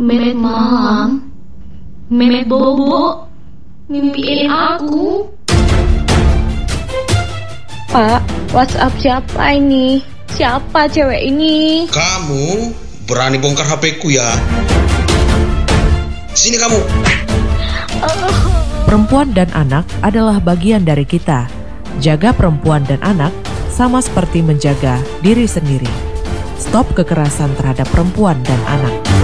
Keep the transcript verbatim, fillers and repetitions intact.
Memet malam, Memet bobo, mimpiin aku. Pak, WhatsApp siapa ini? Siapa cewek ini? Kamu berani bongkar H P ku ya? Sini kamu. Perempuan dan anak adalah bagian dari kita. Jaga perempuan dan anak sama seperti menjaga diri sendiri. Stop kekerasan terhadap perempuan dan anak.